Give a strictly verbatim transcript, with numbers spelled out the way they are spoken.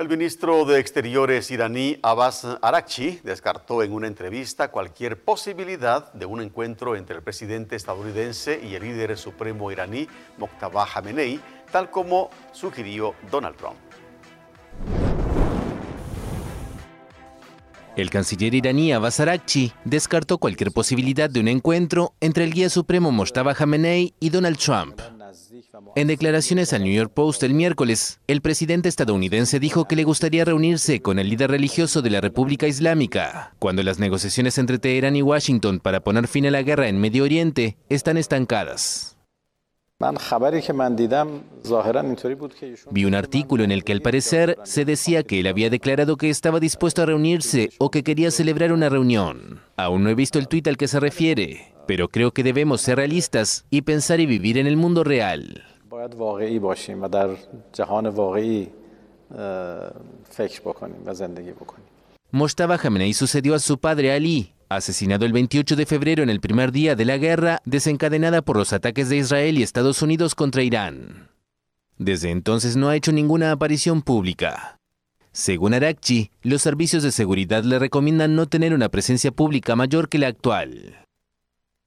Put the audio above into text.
El ministro de Exteriores iraní Abbas Araghchi descartó en una entrevista cualquier posibilidad de un encuentro entre el presidente estadounidense y el líder supremo iraní Mojtaba Khamenei, tal como sugirió Donald Trump. El canciller iraní Abbas Araghchi descartó cualquier posibilidad de un encuentro entre el guía supremo Mojtaba Khamenei y Donald Trump. En declaraciones al New York Post el miércoles, el presidente estadounidense dijo que le gustaría reunirse con el líder religioso de la República Islámica, cuando las negociaciones entre Teherán y Washington para poner fin a la guerra en Medio Oriente están estancadas. Vi un artículo en el que al parecer se decía que él había declarado que estaba dispuesto a reunirse o que quería celebrar una reunión. Aún no he visto el tuit al que se refiere, pero creo que debemos ser realistas y pensar y vivir en el mundo real. Mojtaba Khamenei sucedió a su padre Ali, asesinado el veintiocho de febrero en el primer día de la guerra desencadenada por los ataques de Israel y Estados Unidos contra Irán. Desde entonces no ha hecho ninguna aparición pública. Según Araghchi, los servicios de seguridad le recomiendan no tener una presencia pública mayor que la actual.